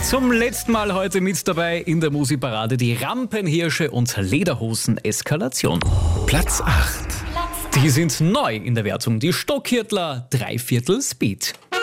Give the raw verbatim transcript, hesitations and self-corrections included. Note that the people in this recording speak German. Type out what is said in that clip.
Zum letzten Mal heute mit dabei in der Musikparade die Rampenhirsche und Lederhosen-Eskalation. Platz acht. Die sind neu in der Wertung. Die Stockhirtler Dreiviertel Speed.